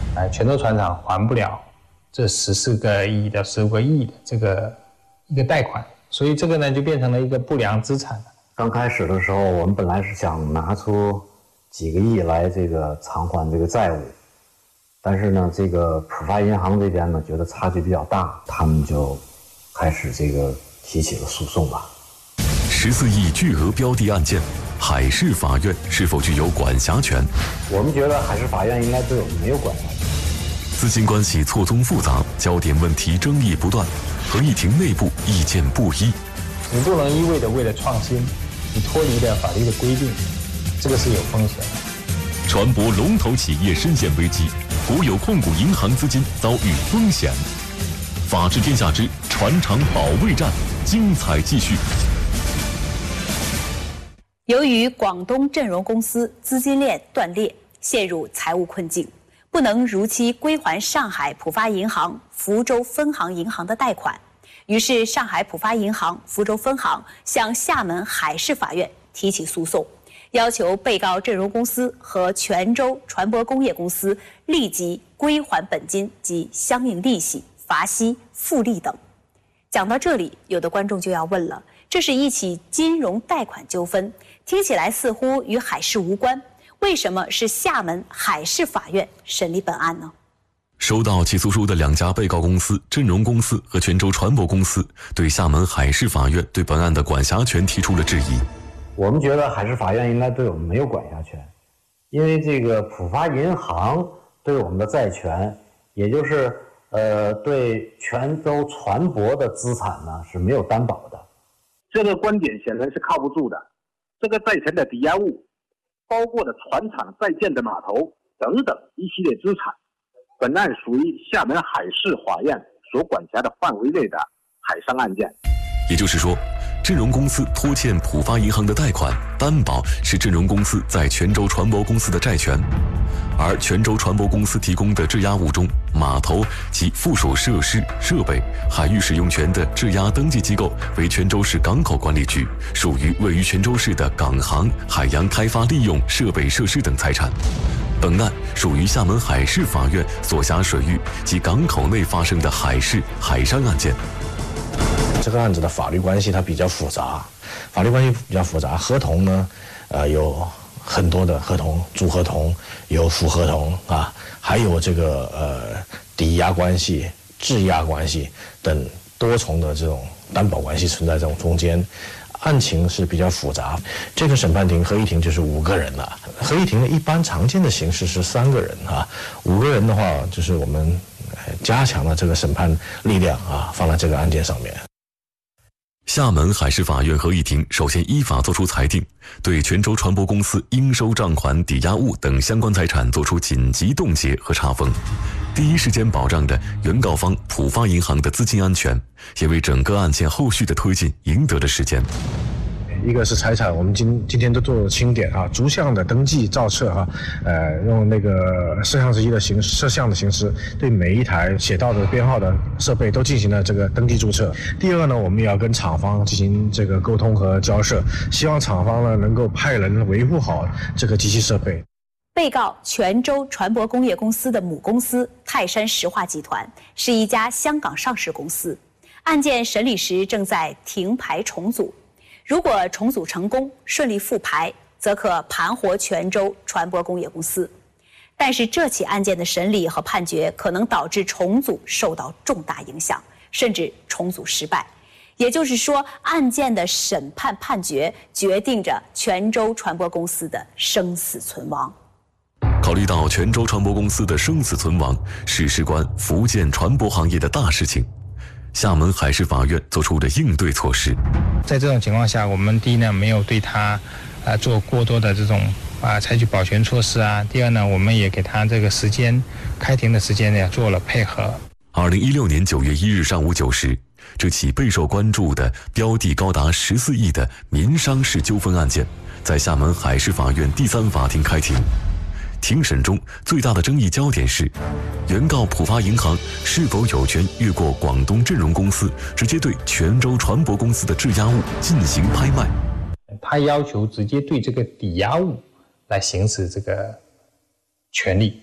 泉州船厂还不了这14个亿到15个亿的这个一个贷款，所以这个呢就变成了一个不良资产了。 刚开始的时候，我们本来是想拿出几个亿来这个偿还这个债务，但是呢，这个浦发银行这边呢觉得差距比较大，他们就开始这个提起了诉讼吧。 14亿巨额标的案件，海事法院是否具有管辖权？ 我们觉得海事法院应该对我们没有管辖权。 资金关系错综复杂，焦点问题争议不断，合议庭内部意见不一。 你不能一味的为了创新，你脱离了法律的规定，这个是有风险的。 船舶龙头企业深陷危机，国有控股银行资金遭遇风险。法治天下之船厂保卫战，精彩继续。 由于广东振荣公司资金链断裂，陷入财务困境，不能如期归还上海浦发银行福州分行银行的贷款，于是上海浦发银行福州分行向厦门海事法院提起诉讼，要求被告振荣公司和泉州船舶工业公司立即归还本金及相应利息、罚息、复利等。讲到这里，有的观众就要问了，这是一起金融贷款纠纷，听起来似乎与海事无关，为什么是厦门海事法院审理本案呢？ 收到起诉书的2家被告公司振荣公司和泉州船舶公司对厦门海事法院对本案的管辖权提出了质疑。 我们觉得海事法院应该对我们没有管辖权，因为这个浦发银行对我们的债权，也就是对泉州船舶的资产呢是没有担保的。 这个观点显然是靠不住的。这个债权的抵押物包括了船厂在建的码头等等一系列资产，本案属于厦门海事法院所管辖的范围内的海商案件。 也就是说，振荣公司拖欠浦发银行的贷款，担保是振荣公司在泉州船舶公司的债权，而泉州船舶公司提供的质押物中，码头及附属设施、设备、海域使用权的质押登记机构为泉州市港口管理局，属于位于泉州市的港航、海洋开发利用设备设施等财产。本案属于厦门海事法院所辖水域及港口内发生的海事、海商案件。 这个案子的法律关系它比较复杂，合同呢，有很多的合同，主合同有副合同啊，还有这个抵押关系、质押关系等多重的这种担保关系存在这种中间。案情是比较复杂，这个审判庭合议庭就是5个人了。合议庭呢，一般常见的形式是3个人啊，5个人的话，就是我们加强了这个审判力量啊，放在这个案件上面。 厦门海事法院合议庭首先依法作出裁定，对泉州船舶公司应收账款、抵押物等相关财产作出紧急冻结和查封，第一时间保障了原告方浦发银行的资金安全，也为整个案件后续的推进赢得了时间。 一个是财产，我们今天都做了清点啊，逐项的登记造册哈，用那个摄像机的摄像的形式，对每一台写到的编号的设备都进行了这个登记注册。第二呢，我们也要跟厂方进行这个沟通和交涉，希望厂方呢能够派人维护好这个机器设备。 被告泉州船舶工业公司的母公司泰山石化集团是一家香港上市公司，案件审理时正在停牌重组。如果重组成功，顺利复牌，则可盘活泉州船舶工业公司。但是这起案件的审理和判决可能导致重组受到重大影响，甚至重组失败。也就是说，案件的审判判决决定着泉州船舶公司的生死存亡。 考虑到泉州船舶公司的生死存亡是事关福建船舶行业的大事情，厦门海事法院做出了应对措施。 在这种情况下，我们第一呢没有对他做过多的这种采取保全措施啊。第二呢，我们也给他这个时间开庭的时间呢做了配合。 2016年9月1日上午9时，这起备受关注的标的高达14亿的民商事纠纷案件，在厦门海事法院第3法庭开庭。庭审中最大的争议焦点是，原告浦发银行是否有权越过广东振荣公司，直接对泉州船舶公司的质押物进行拍卖。 他要求直接对这个抵押物来行使这个权利。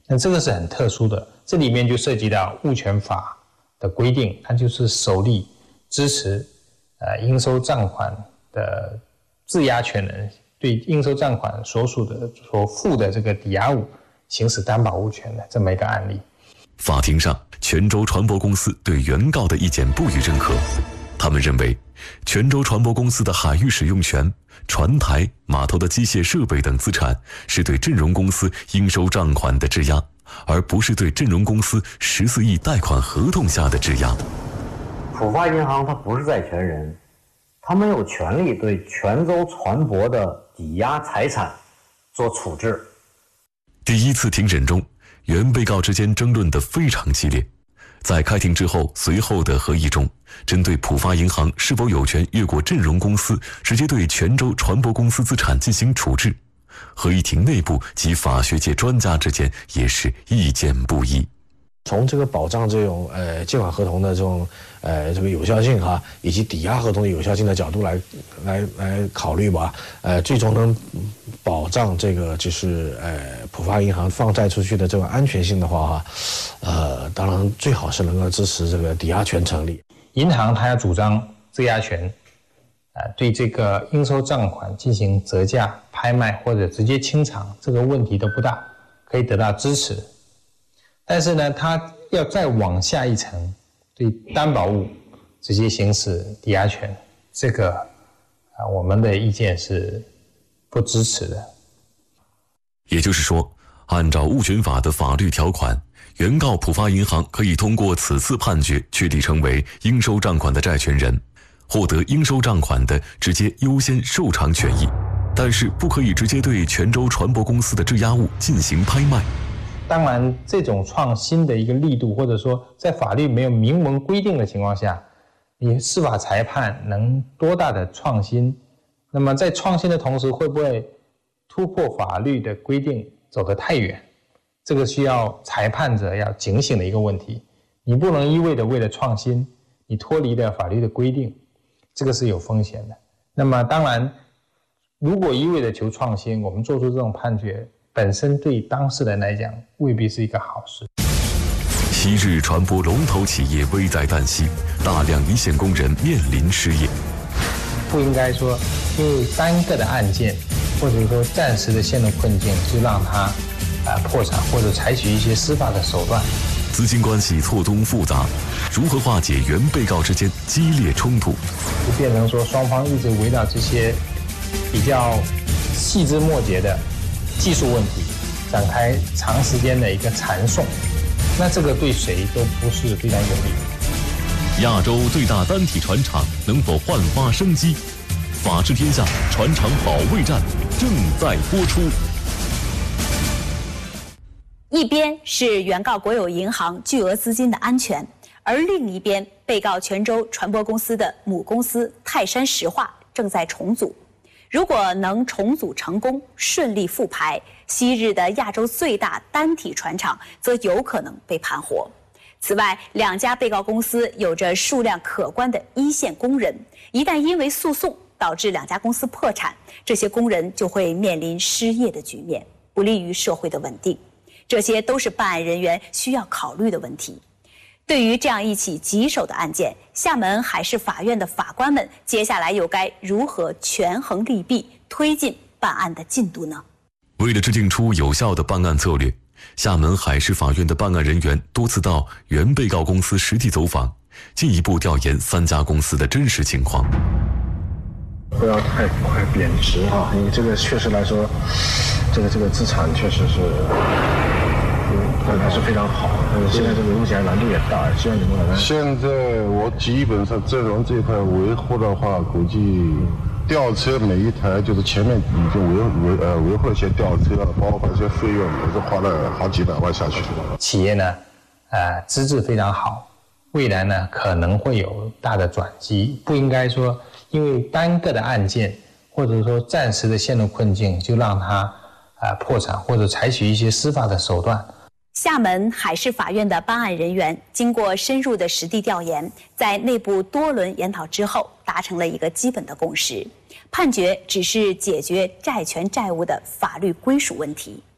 那这个是很特殊的，这里面就涉及到物权法的规定，它就是首例支持应收账款的质押权人对应收账款所负的这个抵押物行使担保物权的这么一个案例。 法庭上，泉州船舶公司对原告的意见不予认可。他们认为，泉州船舶公司的海域使用权、船台、码头的机械设备等资产是对振荣公司应收账款的质押，而不是对振荣公司14亿贷款合同下的质押。 浦发银行它不是债权人，它没有权利对泉州船舶的抵押财产做处置。 第一次庭审中，原被告之间争论得非常激烈。在开庭之后，随后的合议中，针对浦发银行是否有权越过振荣公司，直接对泉州船舶公司资产进行处置，合议庭内部及法学界专家之间也是意见不一。 从这个保障这种借款合同的这种这个有效性哈，以及抵押合同的有效性的角度来考虑吧，最终能保障这个就是浦发银行放债出去的这个安全性的话哈，当然最好是能够支持这个抵押权成立。 银行它要主张质押权，对这个应收账款进行折价、拍卖或者直接清偿，这个问题都不大，可以得到支持。但是呢，它要再往下一层，对担保物直接行使抵押权，这个我们的意见是不支持的。 也就是说，按照物权法的法律条款，原告浦发银行可以通过此次判决确立成为应收账款的债权人，获得应收账款的直接优先受偿权益，但是不可以直接对泉州船舶公司的质押物进行拍卖。 当然，这种创新的一个力度，或者说在法律没有明文规定的情况下，你司法裁判能多大的创新？那么在创新的同时，会不会突破法律的规定走得太远？这个需要裁判者要警醒的一个问题。你不能一味的为了创新，你脱离了法律的规定，这个是有风险的。那么当然，如果一味的求创新，我们做出这种判决，本身对当事人来讲未必是一个好事。 昔日船舶龙头企业危在旦夕，大量一线工人面临失业。 不应该说因为单个的案件，或者说暂时的陷入困境，就让他破产或者采取一些司法的手段。 资金关系错综复杂，如何化解原被告之间激烈冲突？ 就变成说双方一直围绕这些比较细枝末节的技术问题展开长时间的一个缠讼，那这个对谁都不是非常有利。 亚洲最大单体船厂能否焕发生机？法治天下船厂保卫战正在播出。 一边是原告国有银行巨额资金的安全，而另一边被告泉州船舶公司的母公司泰山石化正在重组。如果能重组成功，顺利复牌，昔日的亚洲最大单体船厂则有可能被盘活。此外，两家被告公司有着数量可观的一线工人，一旦因为诉讼导致两家公司破产，这些工人就会面临失业的局面，不利于社会的稳定。这些都是办案人员需要考虑的问题。对于这样一起棘手的案件，厦门海事法院的法官们接下来又该如何权衡利弊，推进办案的进度呢？ 为了制定出有效的办案策略，厦门海事法院的办案人员多次到原被告公司实地走访，进一步调研3家公司的真实情况。 不要太快贬值啊！你这个确实来说，这个资产确实是本来是非常好，但是现在这个目前难度也大，希望你们来。 现在我基本上振荣这一块维护的话，估计吊车每一台就是前面已经维护了些吊车，包括一些费用也是花了好几百万下去。 企业呢，资质非常好，未来呢可能会有大的转机，不应该说因为单个的案件或者说暂时的陷入困境就让他破产或者采取一些司法的手段。 厦门海事法院的办案人员经过深入的实地调研，在内部多轮研讨之后，达成了一个基本的共识，判决只是解决债权债务的法律归属问题。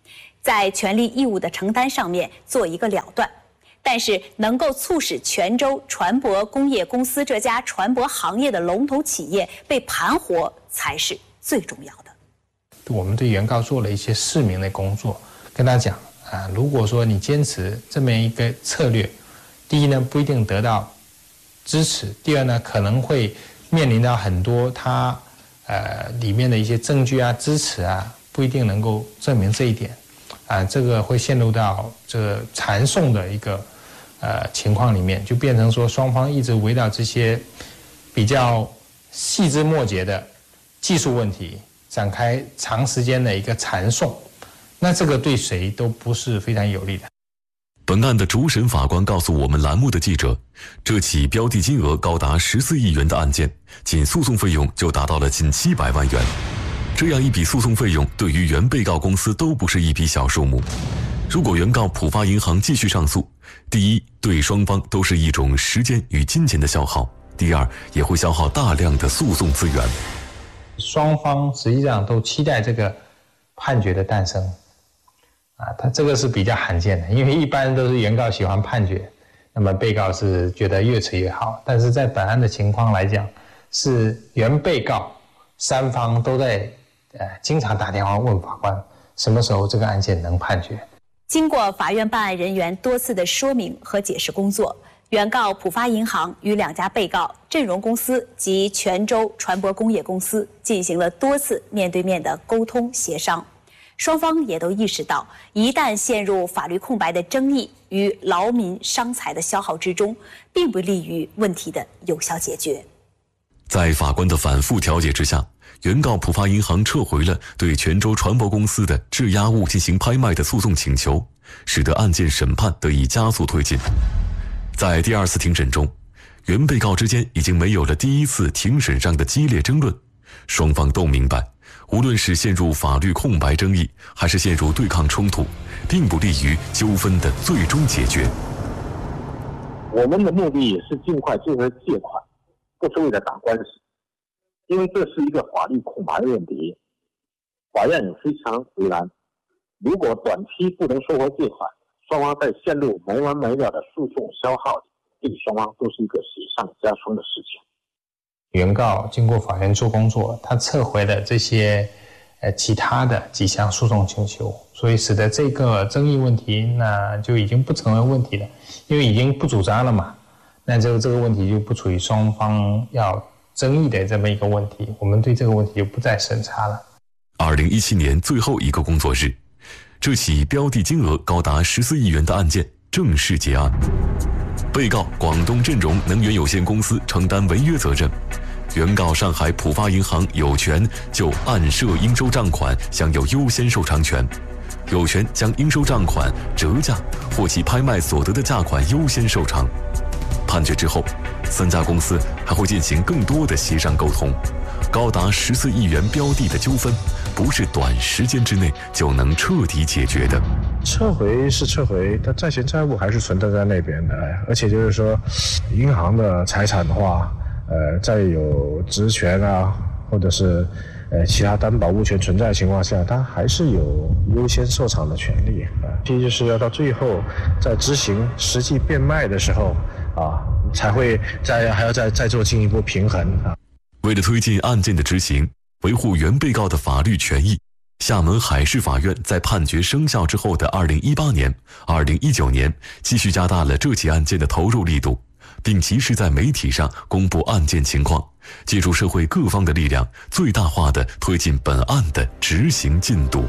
在权利义务的承担上面做一个了断。但是能够促使泉州船舶工业公司这家船舶行业的龙头企业被盘活，才是最重要的。 我们对原告做了一些示明的工作，跟他讲如果说你坚持这么一个策略，第一呢不一定得到支持，第二呢可能会面临到很多他里面的一些证据啊、支持啊，不一定能够证明这一点这个会陷入到这个缠讼的一个情况里面，就变成说双方一直围绕这些比较细枝末节的技术问题展开长时间的一个缠讼，那这个对谁都不是非常有利的。 本案的主审法官告诉我们栏目的记者，这起标的金额高达14亿元的案件，仅诉讼费用就达到了近700万元。这样一笔诉讼费用对于原被告公司都不是一笔小数目。如果原告浦发银行继续上诉，第一，对双方都是一种时间与金钱的消耗；第二，也会消耗大量的诉讼资源。 双方实际上都期待这个判决的诞生它这个是比较罕见的，因为一般都是原告喜欢判决，那么被告是觉得越迟越好。但是在本案的情况来讲，是原被告三方都在经常打电话问法官什么时候这个案件能判决。 经过法院办案人员多次的说明和解释工作，原告浦发银行与2家被告振荣公司及泉州船舶工业公司进行了多次面对面的沟通协商，双方也都意识到，一旦陷入法律空白的争议与劳民伤财的消耗之中，并不利于问题的有效解决。 在法官的反复调解之下，原告浦发银行撤回了对泉州船舶公司的质押物进行拍卖的诉讼请求，使得案件审判得以加速推进。在第2次庭审中，原被告之间已经没有了第1次庭审上的激烈争论，双方都明白，无论是陷入法律空白争议，还是陷入对抗冲突，并不利于纠纷的最终解决。 我们的目的也是尽快追回借款，不是为了打官司，因为这是一个法律空白的问题。法院也非常为难，如果短期不能收回借款，双方在陷入没完没了的诉讼消耗里，对双方都是一个雪上加霜的事情。 原告经过法院做工作，他撤回了这些其他的几项诉讼请求，所以使得这个争议问题那就已经不成为问题了，因为已经不主张了嘛，那这个问题就不处于双方要争议的这么一个问题，我们对这个问题就不再审查了。 2017年最后一个工作日，这起标的金额高达14亿元的案件正式结案。被告广东振荣能源有限公司承担违约责任，原告上海浦发银行有权就按设应收账款享有优先受偿权，有权将应收账款折价或其拍卖所得的价款优先受偿。判决之后，3家公司还会进行更多的协商沟通，高达14亿元标的的纠纷不是短时间之内就能彻底解决的。 撤回是撤回，但债权债务还是存在在那边的，而且就是说，银行的财产的话，在有质权啊，或者是其他担保物权存在的情况下，它还是有优先受偿的权利其实就是要到最后在执行实际变卖的时候才会还要再做进一步平衡为了推进案件的执行，维护原被告的法律权益，厦门海事法院在判决生效之后的2018年、2019年，继续加大了这起案件的投入力度，并及时在媒体上公布案件情况，借助社会各方的力量，最大化地推进本案的执行进度。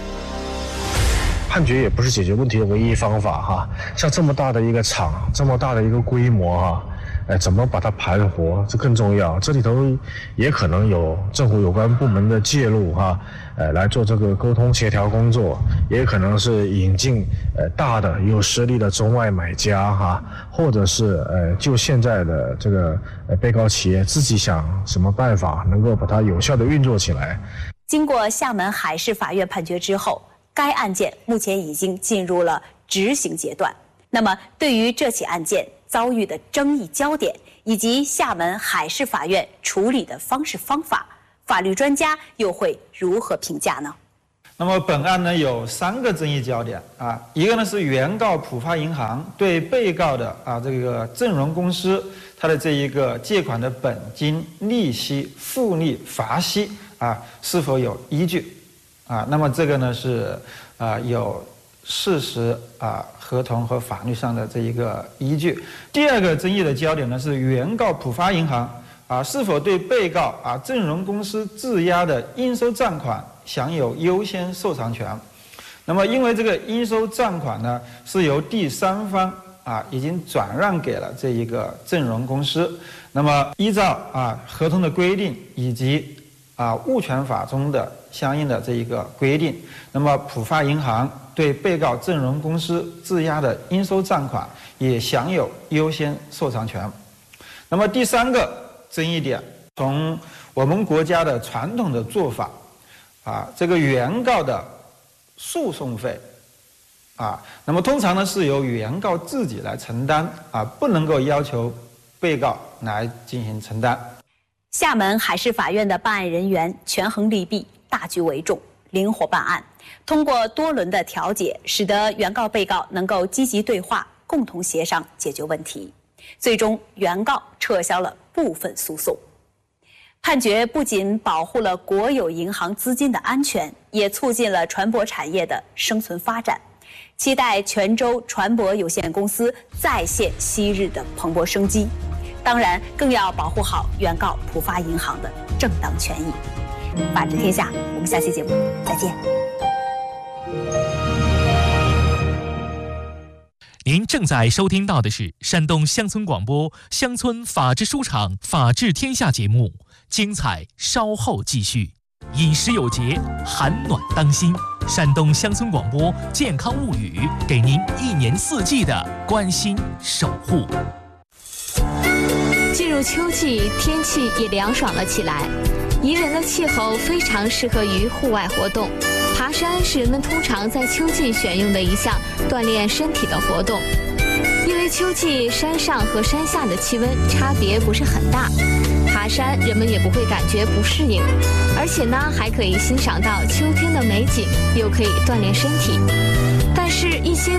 判决也不是解决问题的唯一方法像这么大的一个厂，这么大的一个规模怎么把它盘活，这更重要。这里头也可能有政府有关部门的介入来做这个沟通协调工作，也可能是引进大的有实力的中外买家或者是就现在的这个被告企业自己想什么办法能够把它有效的运作起来。 经过厦门海事法院判决之后，该案件目前已经进入了执行阶段。那么对于这起案件遭遇的争议焦点以及厦门海事法院处理的方式方法，法律专家又会如何评价呢？ 那么本案呢有3个争议焦点啊，一个呢是原告浦发银行对被告的这个正荣公司它的这一个借款的本金、利息、复利、罚息是否有依据那么这个呢是有事实合同和法律上的这一个依据。第2个争议的焦点呢是原告浦发银行是否对被告正荣公司质押的应收账款享有优先受偿权。那么因为这个应收账款呢是由第3方已经转让给了这一个正荣公司，那么依照合同的规定以及物权法中的相应的这一个规定，那么浦发银行对被告正荣公司质押的应收账款也享有优先受偿权。那么第3个争议点，从我们国家的传统的做法这个原告的诉讼费那么通常呢是由原告自己来承担不能够要求被告来进行承担。 厦门海事法院的办案人员权衡利弊，大局为重，灵活办案，通过多轮的调解，使得原告被告能够积极对话，共同协商解决问题。最终，原告撤销了部分诉讼。判决不仅保护了国有银行资金的安全，也促进了船舶产业的生存发展。期待泉州船舶有限公司再现昔日的蓬勃生机。当然，更要保护好原告浦发银行的正当权益。法治天下，我们下期节目再见。 您正在收听到的是山东乡村广播乡村法治书场法治天下节目，精彩稍后继续。饮食有节，寒暖当心。山东乡村广播健康物语，给您1年4季的关心守护。 进入秋季，天气也凉爽了起来，宜人的气候非常适合于户外活动。爬山是人们通常在秋季选用的一项锻炼身体的活动。因为秋季山上和山下的气温差别不是很大，爬山人们也不会感觉不适应，而且呢还可以欣赏到秋天的美景，又可以锻炼身体。但是，一些